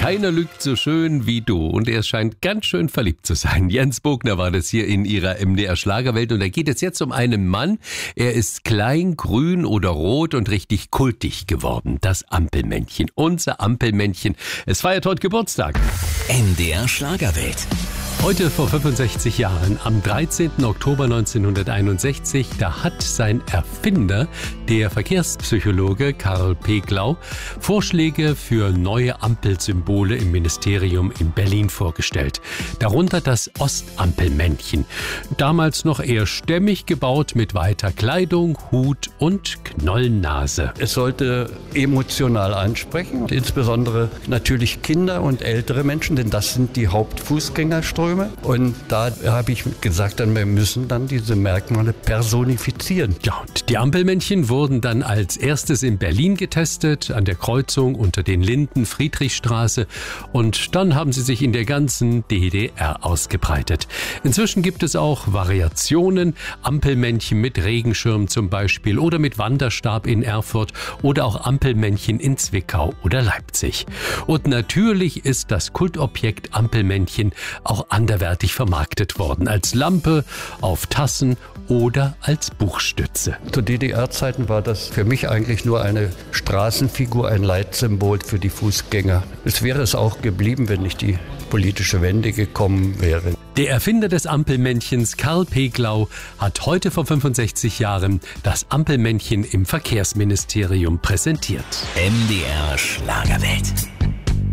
Keiner lügt so schön wie du. Und er scheint ganz schön verliebt zu sein. Jens Bogner war das hier in ihrer MDR Schlagerwelt. Und da geht es jetzt um einen Mann. Er ist klein, grün oder rot und richtig kultig geworden. Das Ampelmännchen. Unser Ampelmännchen. Es feiert heute Geburtstag. MDR Schlagerwelt. Heute vor 65 Jahren, am 13. Oktober 1961, da hat sein Erfinder, der Verkehrspsychologe Karl Peglau, Vorschläge für neue Ampelsymbole im Ministerium in Berlin vorgestellt. Darunter das Ostampelmännchen. Damals noch eher stämmig gebaut mit weiter Kleidung, Hut und Knollennase. Es sollte emotional ansprechen, insbesondere natürlich Kinder und ältere Menschen, denn das sind die Hauptfußgängerströme. Und da habe ich gesagt, wir müssen dann diese Merkmale personifizieren. Ja, und die Ampelmännchen wurden dann als erstes in Berlin getestet, an der Kreuzung unter den Linden, Friedrichstraße. Und dann haben sie sich in der ganzen DDR ausgebreitet. Inzwischen gibt es auch Variationen, Ampelmännchen mit Regenschirm zum Beispiel oder mit Wanderstab in Erfurt oder auch Ampelmännchen in Zwickau oder Leipzig. Und natürlich ist das Kultobjekt Ampelmännchen auch anderweitig vermarktet worden, als Lampe, auf Tassen oder als Buchstütze. Zu DDR-Zeiten war das für mich eigentlich nur eine Straßenfigur, ein Leitsymbol für die Fußgänger. Es wäre es auch geblieben, wenn nicht die politische Wende gekommen wäre. Der Erfinder des Ampelmännchens, Karl Peglau, hat heute vor 65 Jahren das Ampelmännchen im Verkehrsministerium präsentiert. MDR Schlagerwelt.